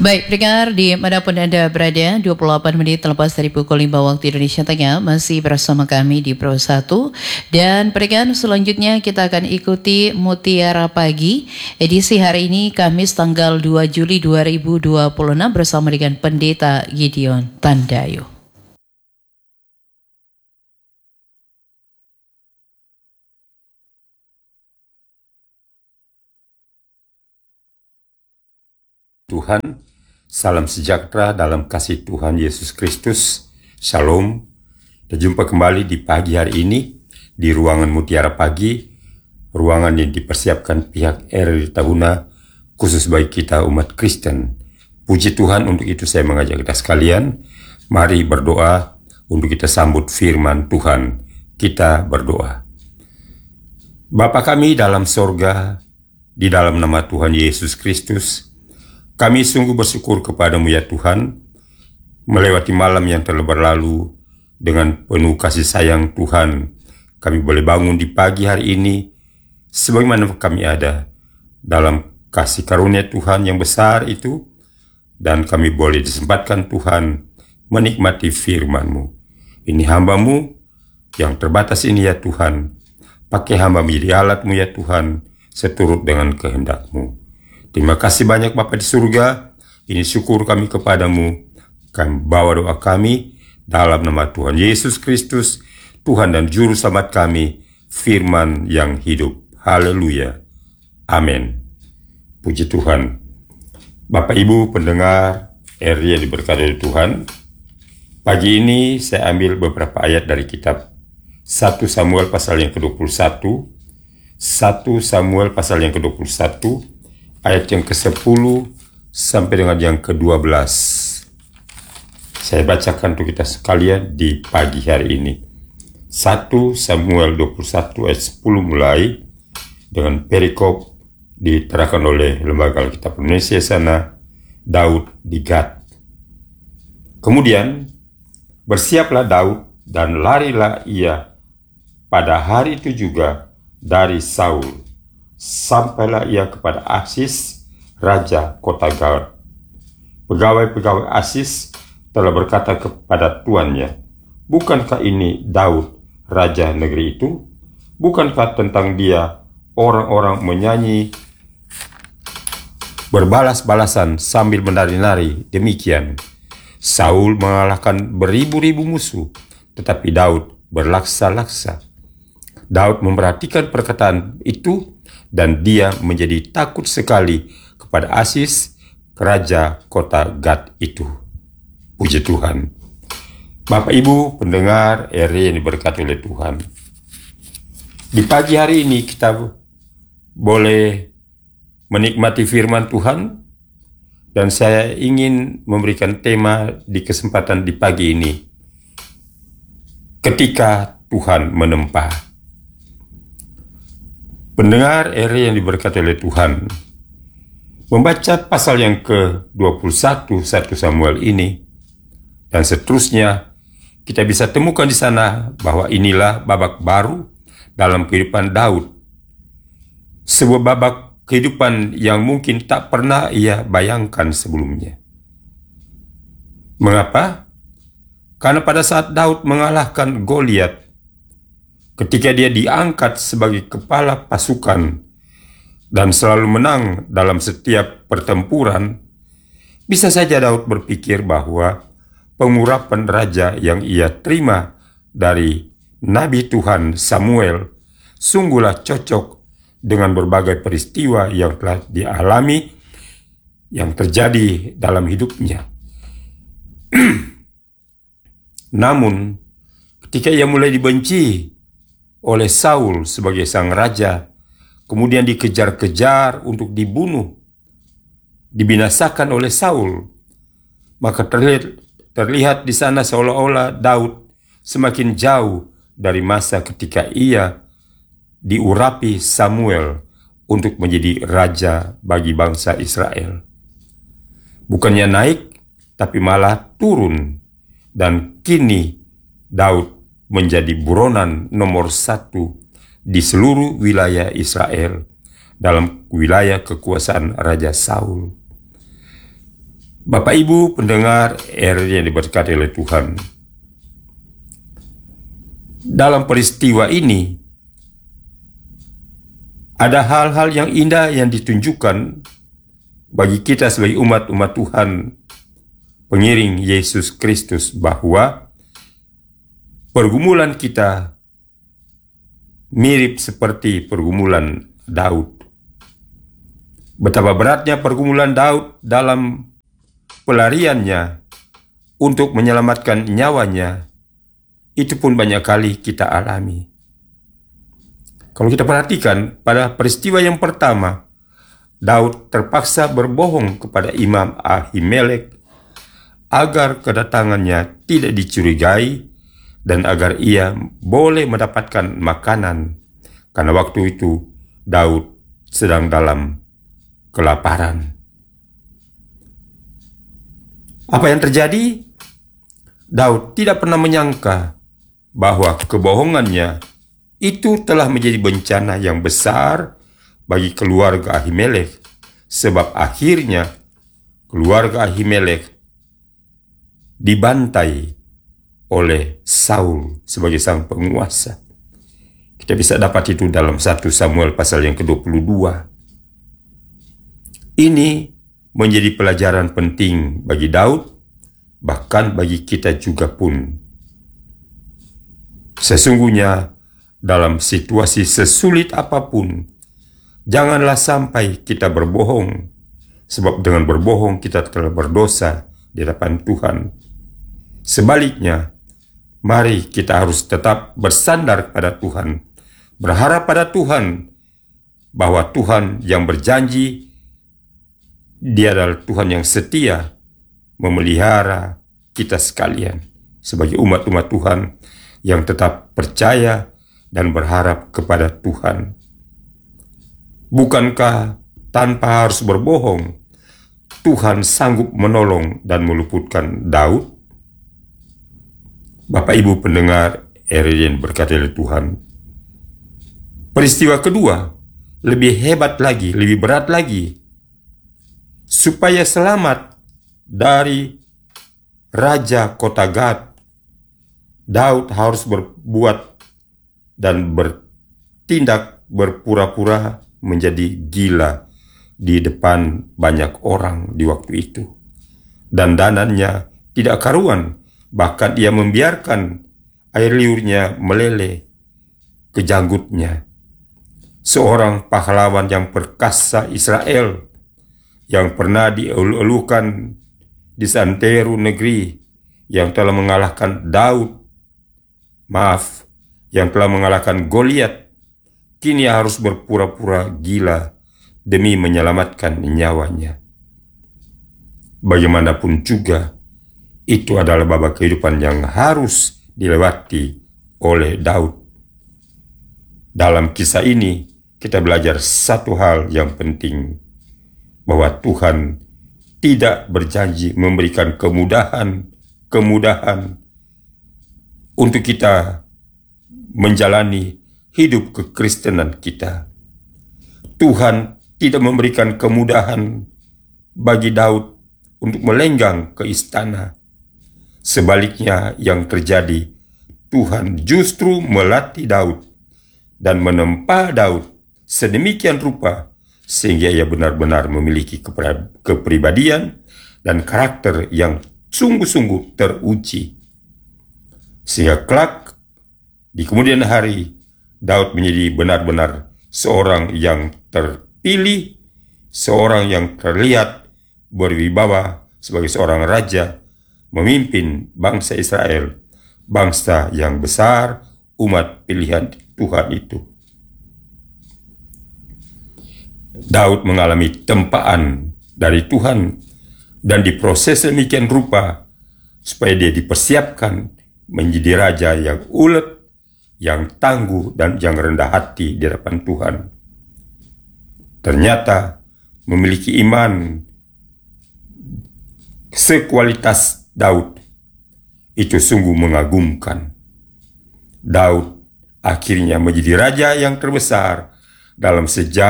Baik, pendengar dimanapun Anda berada, 28 menit terlepas dari pukul 5 waktu Indonesia Tengah, masih bersama kami di Pro 1. Dan pendengar selanjutnya kita akan ikuti Mutiara Pagi, edisi hari ini Kamis tanggal 2 Juli 2026 bersama dengan Pendeta Gideon Tandayo. Tuhan, salam sejahtera dalam kasih Tuhan Yesus Kristus. Shalom. Kita jumpa kembali di pagi hari ini di ruangan Mutiara Pagi, ruangan yang dipersiapkan pihak RRI Tahuna khusus bagi kita umat Kristen. Puji Tuhan, untuk itu saya mengajak kita sekalian, mari berdoa untuk kita sambut firman Tuhan. Kita berdoa. Bapa kami dalam sorga, di dalam nama Tuhan Yesus Kristus, kami sungguh bersyukur kepadamu ya Tuhan, melewati malam yang telah berlalu dengan penuh kasih sayang Tuhan. Kami boleh bangun di pagi hari ini, sebagaimana kami ada dalam kasih karunia Tuhan yang besar itu, dan kami boleh disempatkan Tuhan menikmati firman-Mu. Ini hamba-Mu yang terbatas ini ya Tuhan, pakai hamba menjadi alat-Mu ya Tuhan, seturut dengan kehendak-Mu. Terima kasih banyak Bapa di surga. Ini syukur kami kepadamu. Kami bawa doa kami dalam nama Tuhan Yesus Kristus, Tuhan dan Juru Selamat kami, firman yang hidup. Haleluya. Amin. Puji Tuhan. Bapak Ibu pendengar RRI yang diberkati oleh Tuhan, pagi ini saya ambil beberapa ayat dari kitab 1 Samuel pasal yang ke-21, 1 Samuel pasal yang ke-21, ayat yang ke-10 sampai dengan yang ke-12. Saya bacakan untuk kita sekalian di pagi hari ini. 1 Samuel 21 ayat 10 mulai dengan perikop diterangkan oleh Lembaga Alkitab Indonesia sana, Daud di Gat. Kemudian bersiaplah Daud dan larilah ia pada hari itu juga dari Saul. Sampailah ia kepada Asis, raja kota Gat. Pegawai-pegawai Asis telah berkata kepada tuannya, "Bukankah ini Daud, raja negeri itu? Bukankah tentang dia orang-orang menyanyi berbalas-balasan sambil menari-nari demikian? Saul mengalahkan beribu-ribu musuh, tetapi Daud berlaksa-laksa." Daud memperhatikan perkataan itu, dan dia menjadi takut sekali kepada Asis, raja kota Gat itu. Puji Tuhan. Bapak Ibu pendengar RRI yang diberkati oleh Tuhan, di pagi hari ini kita boleh menikmati firman Tuhan, dan saya ingin memberikan tema di kesempatan di pagi ini, ketika Tuhan menempa. Pendengar RRI yang diberkati oleh Tuhan, membaca pasal yang ke-21 1 Samuel ini dan seterusnya, kita bisa temukan di sana bahwa inilah babak baru dalam kehidupan Daud. Sebuah babak kehidupan yang mungkin tak pernah ia bayangkan sebelumnya. Mengapa? Karena pada saat Daud mengalahkan Goliat, ketika dia diangkat sebagai kepala pasukan dan selalu menang dalam setiap pertempuran, bisa saja Daud berpikir bahwa pengurapan raja yang ia terima dari Nabi Tuhan Samuel sungguhlah cocok dengan berbagai peristiwa yang telah dialami, yang terjadi dalam hidupnya. Namun, ketika ia mulai dibenci oleh Saul sebagai sang raja, kemudian dikejar-kejar untuk dibunuh, dibinasakan oleh Saul, maka terlihat di sana seolah-olah Daud semakin jauh dari masa ketika ia diurapi Samuel untuk menjadi raja bagi bangsa Israel. Bukannya naik, tapi malah turun, dan kini Daud menjadi buronan nomor 1 di seluruh wilayah Israel dalam wilayah kekuasaan Raja Saul. Bapak Ibu pendengar yang diberkati oleh Tuhan, dalam peristiwa ini ada hal-hal yang indah yang ditunjukkan bagi kita sebagai umat-umat Tuhan, pengiring Yesus Kristus, bahwa pergumulan kita mirip seperti pergumulan Daud. Betapa beratnya pergumulan Daud dalam pelariannya untuk menyelamatkan nyawanya, itu pun banyak kali kita alami. Kalau kita perhatikan pada peristiwa yang pertama, Daud terpaksa berbohong kepada Imam Ahimelek agar kedatangannya tidak dicurigai dan agar ia boleh mendapatkan makanan, karena waktu itu Daud sedang dalam kelaparan. Apa yang terjadi? Daud tidak pernah menyangka bahwa kebohongannya itu telah menjadi bencana yang besar bagi keluarga Ahimelek, sebab akhirnya keluarga Ahimelek dibantai oleh Saul sebagai sang penguasa. Kita bisa dapat itu dalam 1 Samuel pasal yang ke-22. Ini menjadi pelajaran penting bagi Daud, bahkan bagi kita juga pun. Sesungguhnya dalam situasi sesulit apapun, janganlah sampai kita berbohong, sebab dengan berbohong kita telah berdosa di hadapan Tuhan. Sebaliknya, mari kita harus tetap bersandar pada Tuhan, berharap pada Tuhan, bahwa Tuhan yang berjanji, Dia adalah Tuhan yang setia, memelihara kita sekalian sebagai umat-umat Tuhan yang tetap percaya dan berharap kepada Tuhan. Bukankah tanpa harus berbohong, Tuhan sanggup menolong dan meluputkan Daud? Bapak Ibu pendengar yang berkati oleh Tuhan, peristiwa kedua lebih hebat lagi, lebih berat lagi. Supaya selamat dari raja kota Gad, Daud harus berbuat dan bertindak berpura-pura menjadi gila di depan banyak orang di waktu itu. Dan danannya tidak karuan, bahkan ia membiarkan air liurnya meleleh ke janggutnya. Seorang pahlawan yang perkasa Israel yang pernah dielu-elukan di santero negeri, yang telah mengalahkan yang telah mengalahkan Goliat, kini harus berpura-pura gila demi menyelamatkan nyawanya. Bagaimanapun juga, itu adalah babak kehidupan yang harus dilewati oleh Daud. Dalam kisah ini, kita belajar satu hal yang penting, bahwa Tuhan tidak berjanji memberikan kemudahan untuk kita menjalani hidup kekristenan kita. Tuhan tidak memberikan kemudahan bagi Daud untuk melenggang ke istana. Sebaliknya yang terjadi, Tuhan justru melatih Daud dan menempa Daud sedemikian rupa sehingga ia benar-benar memiliki kepribadian dan karakter yang sungguh-sungguh teruji. Sehingga kelak di kemudian hari, Daud menjadi benar-benar seorang yang terpilih, seorang yang terlihat berwibawa sebagai seorang raja, memimpin bangsa Israel, bangsa yang besar, umat pilihan Tuhan itu. Daud mengalami tempaan dari Tuhan dan diproses demikian rupa supaya dia dipersiapkan menjadi raja yang ulet, yang tangguh, dan yang rendah hati di hadapan Tuhan. Ternyata memiliki iman sekualitas Daud itu sungguh mengagumkan. Daud akhirnya menjadi raja yang terbesar dalam sejarah